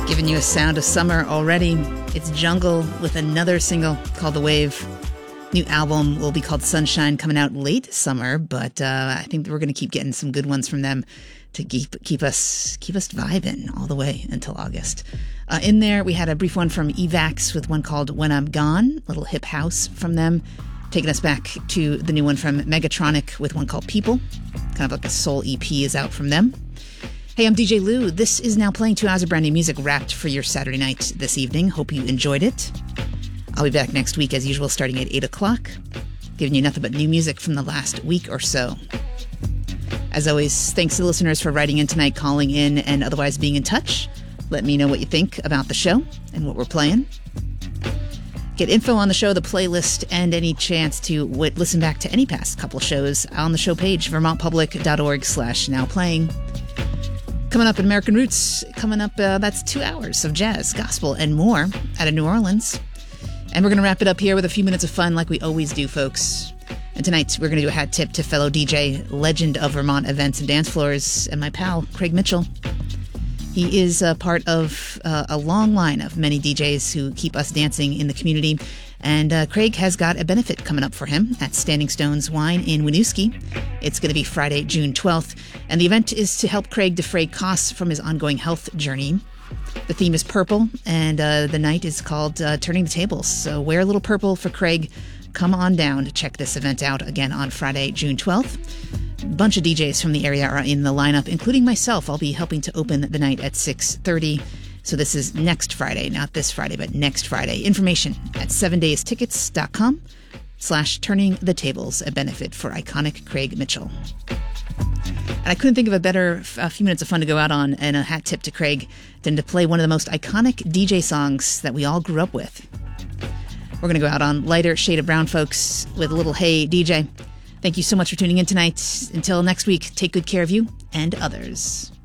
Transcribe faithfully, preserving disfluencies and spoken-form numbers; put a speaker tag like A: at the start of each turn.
A: Giving you a sound of summer already. It's Jungle with another single called The Wave. New album will be called Sunshine, coming out late summer, but uh, I think we're going to keep getting some good ones from them to keep keep us keep us vibing all the way until August. Uh, in there, we had a brief one from Evax with one called When I'm Gone, little hip house from them, taking us back to the new one from Megatronic with one called People. Kind of like a soul E P is out from them. Hey, I'm D J Lou. This is Now Playing, two hours of brand new music wrapped for your Saturday night this evening. Hope you enjoyed it. I'll be back next week as usual starting at eight o'clock, giving you nothing but new music from the last week or so. As always, thanks to the listeners for writing in tonight, calling in, and otherwise being in touch. Let me know what you think about the show and what we're playing. Get info on the show, the playlist, and any chance to w- listen back to any past couple shows on the show page, vermontpublic.org slash now playing. Coming up in American Roots, coming up, uh, that's two hours of jazz, gospel, and more out of New Orleans. And we're going to wrap it up here with a few minutes of fun like we always do, folks. And tonight, we're going to do a hat tip to fellow D J, legend of Vermont events and dance floors, and my pal, Craig Mitchell. He is a part of uh, a long line of many D Js who keep us dancing in the community. And uh, Craig has got a benefit coming up for him at Standing Stones Wine in Winooski. It's going to be Friday, June twelfth. And the event is to help Craig defray costs from his ongoing health journey. The theme is purple, and uh, the night is called uh, Turning the Tables. So wear a little purple for Craig. Come on down to check this event out again on Friday, June twelfth. A bunch of D Js from the area are in the lineup, including myself. I'll be helping to open the night at six thirty. So this is next Friday, not this Friday, but next Friday. Information at seven days tickets dot com slash turning the tables, a benefit for iconic Craig Mitchell. And I couldn't think of a better a few minutes of fun to go out on and a hat tip to Craig than to play one of the most iconic D J songs that we all grew up with. We're going to go out on Lighter Shade of Brown, folks, with a little Hey D J. Thank you so much for tuning in tonight. Until next week, take good care of you and others.